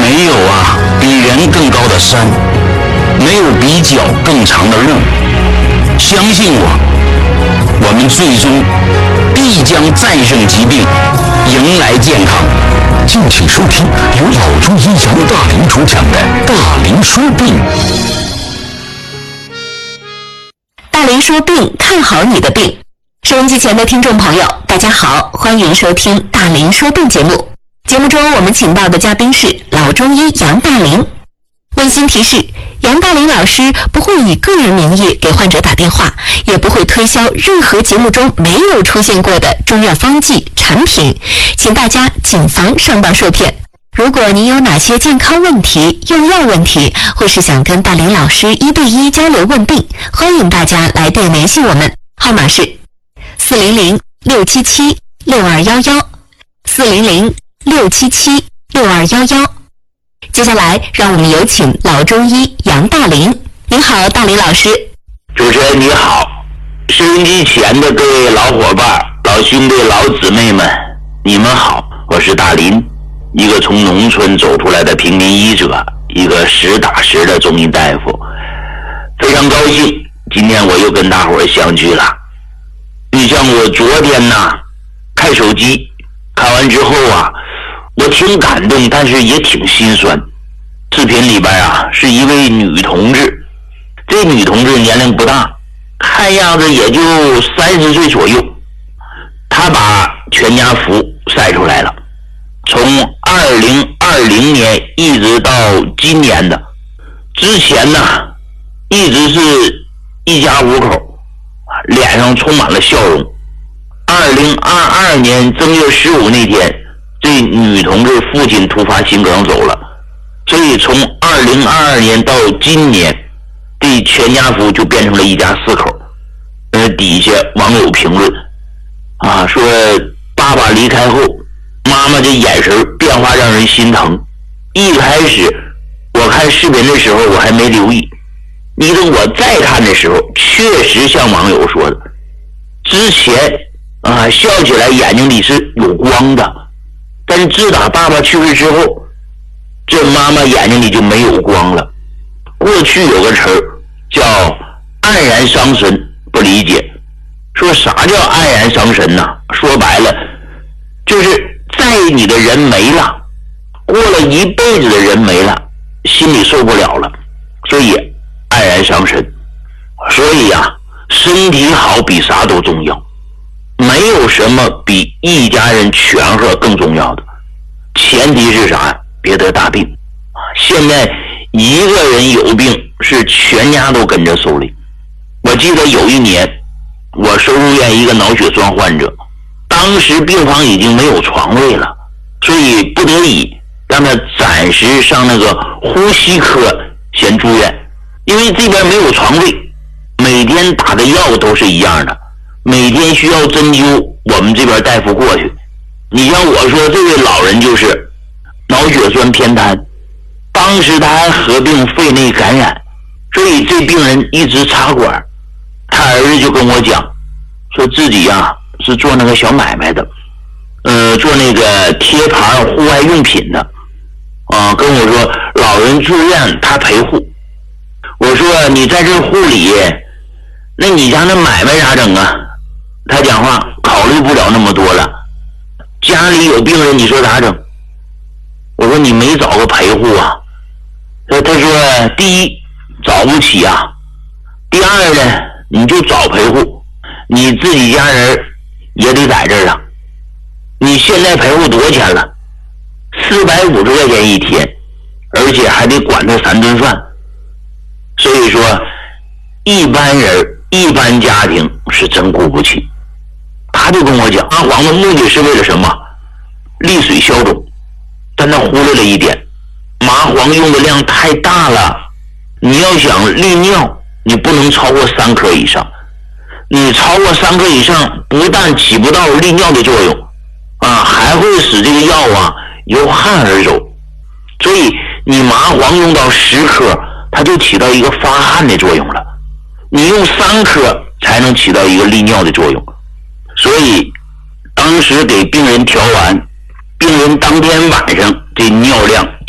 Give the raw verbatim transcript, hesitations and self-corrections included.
没有啊比人更高的山，没有比脚更长的路。相信我，我们最终必将战胜疾病，迎来健康。 敬请收听由老中医杨大林主讲的《大林说病》。 大林说病，看好你的病。收音机前的听众朋友，大家好，欢迎收听《大林说病》节目。节目中我们请到的嘉宾是老中医杨大林。温馨提示，杨大林老师不会以个人名义给患者打电话，也不会推销任何节目中没有出现过的中药方剂产品，请大家谨防上当受骗。如果您有哪些健康问题、用药问题，或是想跟大林老师一对一交流问病，欢迎大家来电联系我们，号码是四零零六七七六二幺幺，四零零六七七六二幺幺。接下来，让我们有请老中医杨大林。您好，大林老师。 主持人你好，收音机前的各位老伙伴、老兄弟、老姊妹们，你们好，我是大林，一个从农村走出来的平民医者，一个实打实的中医大夫。非常高兴，今天我又跟大伙儿相聚了。你像我昨天呢，看手机，看完之后啊，我挺感动，但是也挺心酸。视频里边啊，是一位女同志，这女同志年龄不大，看样子也就三十岁左右。她把全家福晒出来了，从二零二零年一直到今年的，之前呢，一直是一家五口，脸上充满了笑容。二零二二年正月十五那天，这女同志父亲突发心梗走了，所以从二零二二年到今年，这全家福就变成了一家四口。呃，底下网友评论啊，说爸爸离开后，妈妈这眼神变化让人心疼。一开始我看视频的时候我还没留意，你等我再看的时候，确实像网友说的，之前啊笑起来眼睛里是有光的，但是自打爸爸去世之后，这妈妈眼睛里就没有光了。过去有个词儿叫黯然伤神，不理解，说啥叫黯然伤神呢？说白了就是在意你的人没了，过了一辈子的人没了，心里受不了了，所以黯然伤神。所以呀、啊，身体好比啥都重要，没有什么比一家人全和更重要的。前提是啥呀？别得大病。现在一个人有病是全家都跟着受累。我记得有一年我收入院一个脑血栓患者，当时病房已经没有床位了，所以不得已让他暂时上那个呼吸科先住院。因为这边没有床位，每天打的药都是一样的，每天需要针灸，我们这边大夫过去。你像我说这位老人就是脑血栓偏瘫，当时他还合并肺内感染，所以这病人一直插管。他儿子就跟我讲，说自己呀、啊、是做那个小买卖的，呃，做那个贴牌户外用品的，啊，跟我说老人住院他陪护。我说你在这护理，那你家那买卖咋整啊？他讲话考虑不了那么多了，家里有病人你说咋整？我说你没找个陪护啊？他他说第一找不起啊，第二呢你就找陪护，你自己家人也得在这儿啊。你现在陪护多少钱了？四百五十块钱一天，而且还得管他三顿饭。所以说一般人一般家庭是真顾不起。他就跟我讲，麻黄的目的是为了什么？利水消肿。但他忽略了一点，麻黄用的量太大了，你要想利尿，你不能超过三克以上。你超过三克以上，不但起不到利尿的作用啊，还会使这个药啊由汗而走。所以你麻黄用到十克，它就起到一个发汗的作用了。你用三克才能起到一个利尿的作用。所以当时给病人调完，病人当天晚上这尿量